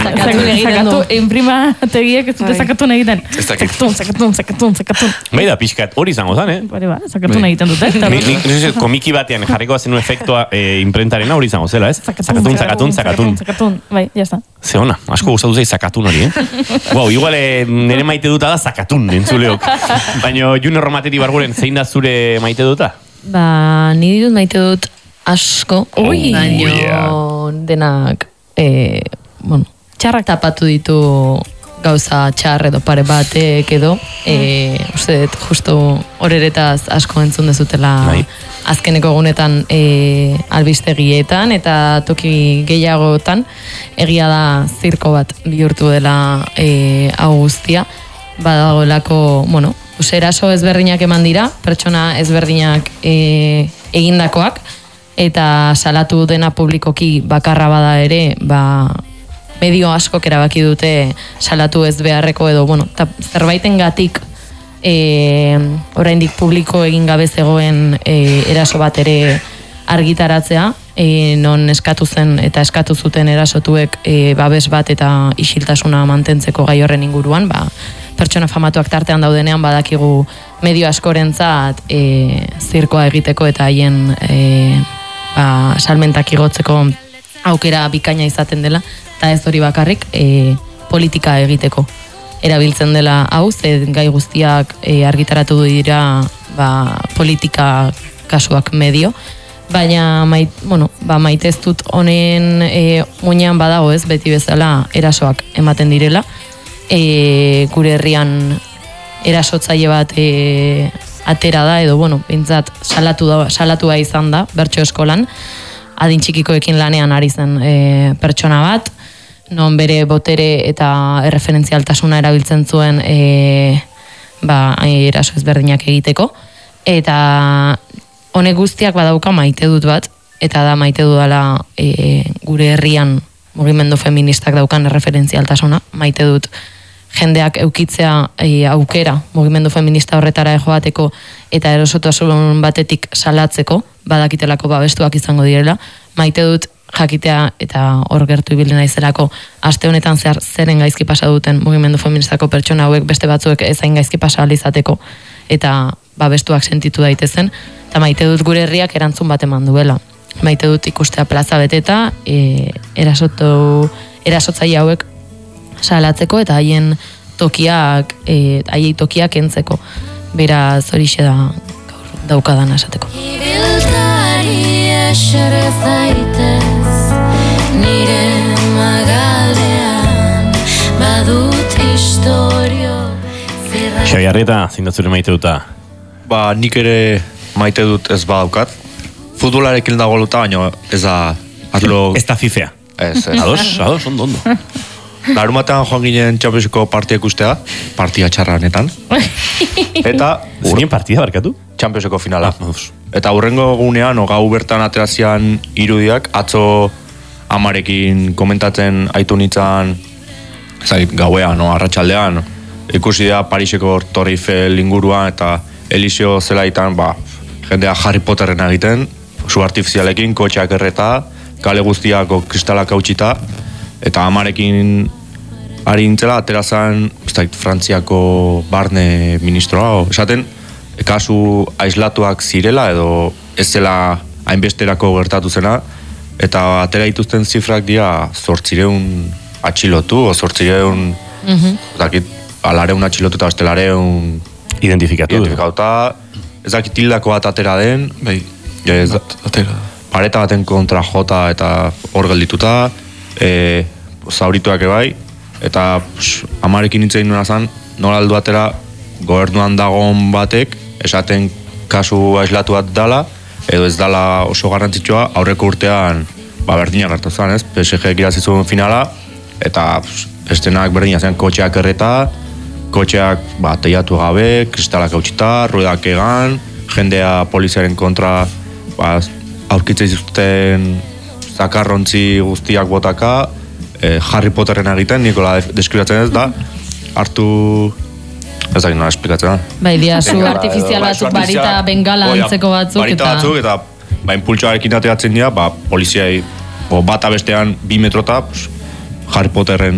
Zakatu, enprimategiek ez dute zakatun egiten. Zakatun. Bai da, pixkat, hori izango zen, Zakatun egiten dute. Komiki batean jarriko zen efektua imprentarena hori izango zela, ez? Zakatun. Bai, jazta. Ze ona, asko gustatu zei zakatun hori, Wow, igual nire maite duta da zakatun, entzuleok. Baina, Junior Romateri Barguren, zein da zure maite duta? Niri dut maite dut asko, baina denak, txarrak tapatu ditu gauza txar edo pare batek edo, uste dut, justo horeretaz asko entzun dezutela azkeneko egunetan albistegietan eta toki gehiagotan egia da zirko bat bihurtu dela hau guztia, badagoelako, eraso ezberdinak eman dira, pertsona ezberdinak egindakoak, eta salatu dena publikoki bakarra bada ere, medio askok erabaki dute salatu ez beharreko edo, zerbaitengatik oraindik publiko egin gabe zegoen eraso bat ere argitaratzea, non eskatu zen eta eskatu zuten erasotuek babes bat eta isiltasuna mantentzeko gai horren inguruan, pertsona famatuak tartean daudenean badakigu medio askorentzat zirkoa egiteko eta haien salmentak igotzeko aukera bikaina izaten dela, eta ez hori bakarrik politika egiteko erabiltzen dela hau, ze gai guztiak argitaratu dira politika kasuak medio, baina maite ez dut honen muinean badago ez, beti bezala erasoak ematen direla, gure herrian erasotzaile bat atera da, edo bintzat salatua izan da, bertso eskolan, adin txikikoekin lanean ari zen pertsona bat, non bere botere eta erreferentzialtasuna erabiltzen zuen eraso ezberdinak egiteko, eta honek guztiak badauka maite dut bat, eta da maite dudala gure herrian mugimendu feministak daukan erreferentzialtasuna, maite dut jendeak eukitzea aukera mugimendu feminista horretara joateko eta erosotasun batetik salatzeko, badakitelako babestuak izango direla, maite dut jakitea eta hor gertu ibili naizelako aste honetan zeren gaizki pasa duten mugimendu feministako pertsona hauek beste batzuek ezain gaizki pasa alizateko eta babestuak sentitu daitezen, eta maite dut gure herriak erantzun bat eman duela. Maite dut ikustea plaza beteta, erasotzaile hauek salatzeko eta haien tokiak entzeko. Beraz horixe da daukadan esateko. Ibiltari esere zaitez, nire magalean badut historio. Xabi Arrieta, zein da zure maite duta? Nik ere maite dut ez badaukat. Futbolarekin dago luta, baina ez da atlo... Ez da fifea. Ez. Ados, ondo. Larumatean joan ginen Championseko partia ikustea, partia txarranetan. Eta... Zein partida barkatu? Championseko finala. Eta hurrengo egunean, gau bertan aterazian irudiak, atzo amarekin komentatzen aitu nintzen, gauean, arratsaldean, ikusi da Pariseko Torre Eiffel inguruan eta Eliseo zelaitan, jendea Harry Potterren egiten, su artifizialekin, kotxeak erreta, kale guztiako kristalak hautsita, eta amarekin ari nintzela, aterazan, Frantziako barne ministroa, esaten, kasu aislatuak zirela, edo ez zela hainbesterako gertatu zena, eta atera dituzten zifrak dira 800 atxilotu, o 800, alareun atxilotu eta bestelareun identifikatuta, ez dakit hildako bat atera den, pareta baten kontra jota eta hor geldituta, zaurituak ebai, eta amarekin nintzen nuna zan, nola aldu atera gobernuan dagoen batek, esaten kasu aislatu bat dala, edo ez dala oso garrantzitsua, aurreko urtean berdinak hartu zen, ez? PSG irazizun finala, eta estenak berdinak zen kotxeak erreta, kotxeak teiatu gabe, kristalak hautsita, ruedak egan, jendea poliziaren kontra aurkitzen zuten zakarrontzi guztiak botaka, Harry Potterren egiten, Nikola deskribatzen ez da, hartu... Ez da, nola esplikatzen da. Dia, zu artifizial batzuk, barita bengala antzeko batzuk. Barita batzuk, eta impultsoarekin ateratzen dira, poliziai, bata bestean 2 metrota, Harry Potterren